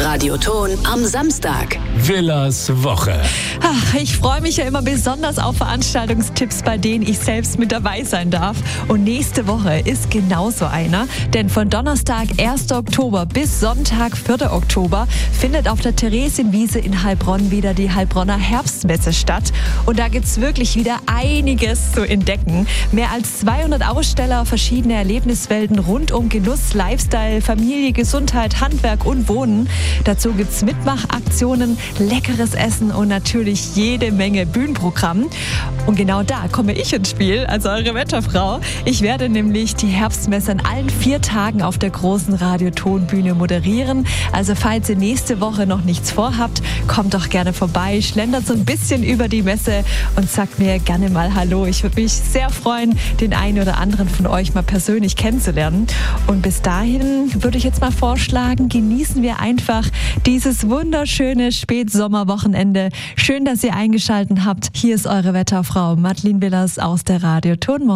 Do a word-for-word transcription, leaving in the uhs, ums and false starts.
Radioton am Samstag. Villas Woche. Ach, ich freue mich ja immer besonders auf Veranstaltungstipps, bei denen ich selbst mit dabei sein darf. Und nächste Woche ist genauso einer. Denn von Donnerstag, ersten Oktober bis Sonntag, vierten Oktober findet auf der Theresienwiese in Heilbronn wieder die Heilbronner Herbstmesse statt. Und da gibt's wirklich wieder einiges zu entdecken. Mehr als zweihundert Aussteller, verschiedene Erlebniswelten rund um Genuss, Lifestyle, Familie, Gesundheit, Handwerk und Wohnen. Dazu gibt's Mitmachaktionen, leckeres Essen und natürlich jede Menge Bühnenprogramm. Und genau da komme ich ins Spiel, als eure Wetterfrau. Ich werde nämlich die Herbstmesse an allen vier Tagen auf der großen Radiotonbühne moderieren. Also falls ihr nächste Woche noch nichts vorhabt, kommt doch gerne vorbei, schlendert so ein bisschen über die Messe und sagt mir gerne mal Hallo. Ich würde mich sehr freuen, den einen oder anderen von euch mal persönlich kennenzulernen. Und bis dahin würde ich jetzt mal vorschlagen, genießen wir einfach dieses wunderschöne Spätsommerwochenende. Schön, dass ihr eingeschaltet habt. Hier ist eure Wetterfrau Madeleine Willers aus der Radioton.